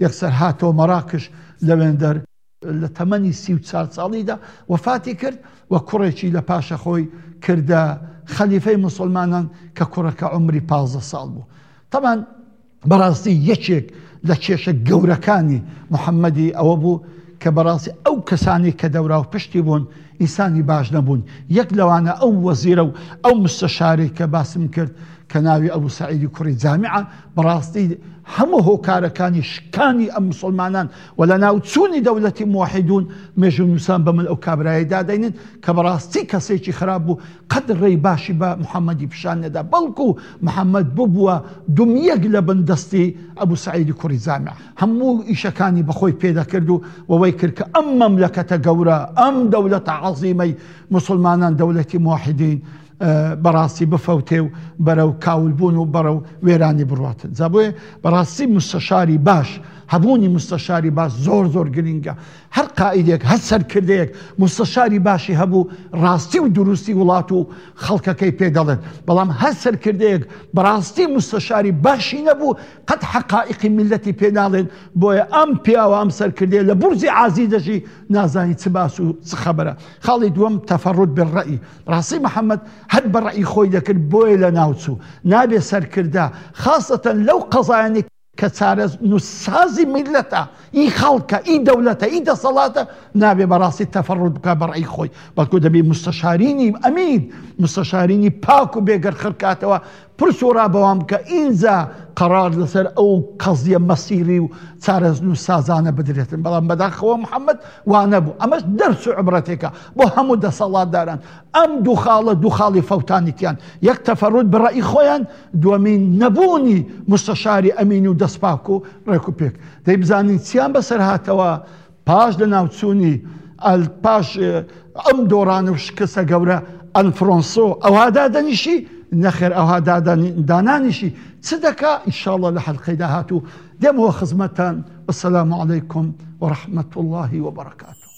یەکسەر هاتەوە مەراکش لەوێندەر لە تەمەنی 34 ساڵیدا وەفاتی کرد و کوڕێکی لە پاشە خۆی کردە خەلیفەی مسلمانان کە کوڕەکە عمری 15 ساڵ بوو. طبعا بەڕاستی یەکێک لە کێشە گەورەکانی محەممەدی ئەوە بوو کە بەڕاستی ئەو کەسانی کە دەورا و پشتی بوون ئینسانی باش نەبوون. یەک لەوانە ئەو وەزیرە و ئەو مستەشاری کە باسم کرد کە ناوی ئەبوو سەعیدی کوڕی جامیعە بەڕاستی هەموو هۆکارەکانی شکانی ئەم مسلمانان و لە ناوچوونی دەوڵەتی موحیدون مێژوو نووسان بەمن ئەو کابرایەدا دەینن کە بەڕاستی کەسێکی خراپ بوو قەت ڕێی باشی بە محەممەدی پیشان نەدا بەڵکو محەممەد ببووە دومیەک لە بندستی ئەبوو سەعیدی کوڕی جامیع هەموو ئیشەکانی بەخۆی پێدەکرد و وەوەی کرد کە ئەم مەملەکەتە گەورە ئەم دەوڵەتە عەزیمەی مسلمانان دەوڵەتی موحیدین بەڕاستی بفەوتێ و بەرەو کاولبوون و بەرەو وێرانی بڕاتن. جا بۆیە بەڕاستی مستەشاری باش هەبوونی مستەشاری باش زۆر زۆر گرنگە. هەر قائیدێک هەر سەرکردەیەک مستەشاری باشی هەبوو ڕاستی و دروستی وڵات و خەڵکەکەی پێدەڵێن بەڵام هەر سەرکردەیەک بەڕاستی مستەشاری باشی نەبوو قەت حەقائیقی میلەتی پێناڵێن. بۆیە ئەم پیاوە ئەم سەرکردەیە لە بورزی عازی دەژی نازانی چ باس و چ خەبەرە. خاڵی دووەم تەفەڕوت بالڕەئی. ڕاستی محەممەد هەر بە ڕەئی خۆی دەکرد بۆیە لە ناوچوو نابێ سەرکردا خاصەتەن لەو قەزایانی کە چارە نووسازی میلەتە ئی خەڵکە ئی دەوڵەتە ئی دەسەڵاتە نابێ بەڕاستی تەفەڕوت بکە بە ڕەئی خۆی بەڵکو دەبێ مستەشارینی ئەمین مستەشارینی پاک و بێگەر خرکاتەوە پرس و ڕابەوام کە ئینجا قەرار لەسەر ئەو قەزیە مەسیری و چارە نووسازانە بدرێتن. بەڵام بەداخەوە محەممەد وانە بوو. ئەمەش دەرس و عبرەتێکە بۆ هەموو دەسەڵاتداران. ئەم دوو خاڵە دوو خاڵی فەوتانیتیان یەک تەفەڕوت بە ڕەئی خۆیان دووەمین نەبوونی مستەشاری ئەمین و دەستپاک و ڕێک و پێک. دەی بزانین چیان بەسەر هاتەوە پاش لە ناوچوونی پاش ئەم دۆڕانە و شکستە گەورە ئەنفرۆنسۆ ئەوها دادەنیشی نەخێر ئەوها دانانیشی چ دەکا ئینشاءڵڵا لە حەلقەی داهاتوو دێمەوە خزمەتتان. وەسەلامو عەلەیکم وەڕەحمەتوڵڵاهی وەبەرەکاتوه.